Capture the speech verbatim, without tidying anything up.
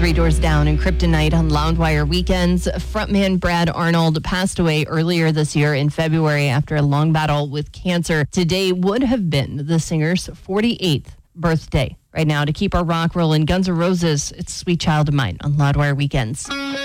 Three Doors Down and Kryptonite on Loudwire Weekends. Frontman Brad Arnold passed away earlier this year in February after a long battle with cancer. Today would have been the singer's forty-eighth birthday. Right now, to keep our rock rolling, Guns N' Roses, it's Sweet Child of Mine on Loudwire Weekends.